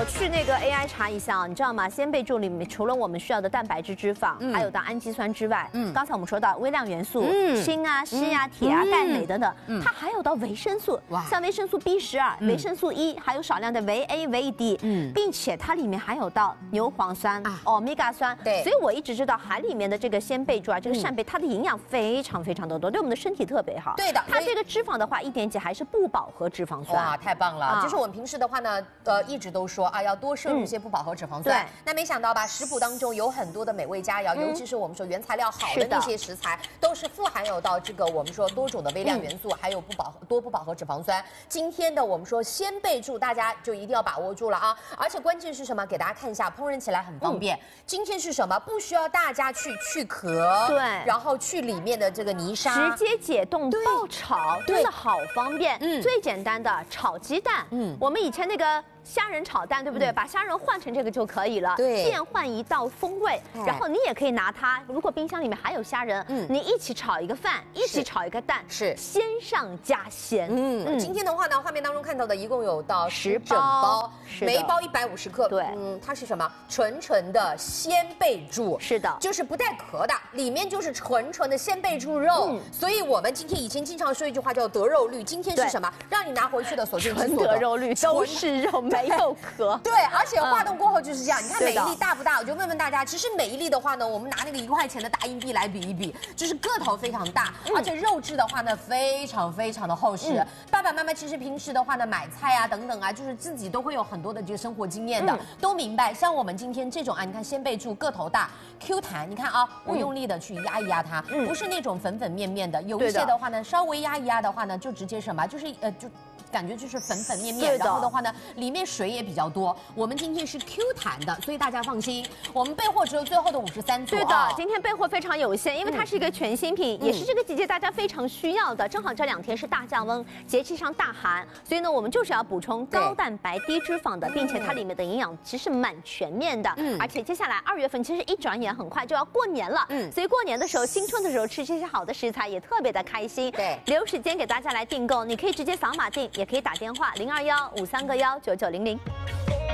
我去那个 AI 查一下啊，你知道吗？鲜贝柱里面除了我们需要的蛋白质、脂肪，还有的氨基酸之外，刚才我们说到微量元素，锌啊、硒啊、铁啊、钙、镁等等，它还有到维生素，像维生素 B12、维生素 E， 还有少量的维 A、维 D， 并且它里面还有到牛磺酸、欧米伽酸， 对， 所以我一直知道海里面的这个鲜贝柱啊，这个扇贝它的营养非常非常的多，对我们的身体特别好。 对的， 它这个脂肪的话，一点几还是不饱和脂肪酸。 哇，太棒了！就是我们平时的话呢，一直都说啊，要多摄入一些不饱和脂肪酸。对，那没想到吧，食谱当中有很多的美味佳肴，尤其是我们说原材料好的那些食材，都是富含有到这个我们说多种的微量元素，还有不饱和脂肪酸。今天的我们说鲜贝柱，大家就一定要把握住了啊！而且关键是什么？给大家看一下，烹饪起来很方便。今天是什么？不需要大家去壳，对，然后去里面的这个泥沙， 直接解冻爆炒，真的好方便。最简单的炒鸡蛋，我们以前那个虾仁炒蛋，对不对？把虾仁换成这个就可以了，对，变换一道风味。然后你也可以拿它，如果冰箱里面还有虾仁，你一起炒一个饭，一起炒一个蛋，是鲜上加鲜。 今天的话呢，画面当中看到的一共有到10整包，每一包150克。对，它是什么？纯的鲜贝柱，是的，就是不带壳的，里面就是纯的鲜贝柱肉。所以我们今天以前经常说一句话叫得肉率，今天是什么？让你拿回去的所见即所得， 得肉率都是肉。没有壳， 对，而且化冻过后就是这样。你看每一粒大不大？我就问问大家，其实每一粒的话呢，我们拿那个1块钱的大硬币来比一比，就是个头非常大，而且肉质的话呢，非常的厚实。爸爸妈妈其实平时的话呢，买菜啊等等啊，就是自己都会有很多的这个生活经验的，都明白。像我们今天这种啊，你看鲜贝柱个头大 ，Q 弹，你看啊，我用力的去压一压它，不是那种粉面的，有一些的话呢，稍微压一压的话呢，就直接什么，就是就。感觉就是粉面，然后的话呢，里面水也比较多。我们今天是 Q 弹的，所以大家放心，我们备货只有最后的53组。 对的，今天备货非常有限，因为它是一个全新品，也是这个季节大家非常需要的。正好这2天是大降温，节气上大寒，所以呢，我们就是要补充高蛋白、低脂肪的，并且它里面的营养其实蛮全面的。而且接下来2月份其实一转眼很快就要过年了，所以过年的时候、新春的时候吃这些好的食材也特别的开心。对，留时间给大家来订购，你可以直接扫码订。也可以打电话0215319900。